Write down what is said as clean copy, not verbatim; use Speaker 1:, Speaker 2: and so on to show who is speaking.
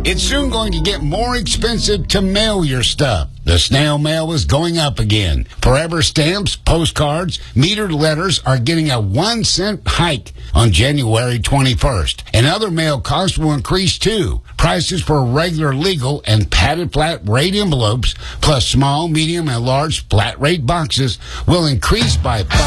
Speaker 1: It's soon going to get more expensive to mail your stuff. The snail mail is going up again. Forever stamps, postcards, metered letters are getting a 1 cent hike on January 21st. And other mail costs will increase too. Prices for regular legal and padded flat rate envelopes, plus small, medium, and large flat rate boxes will increase by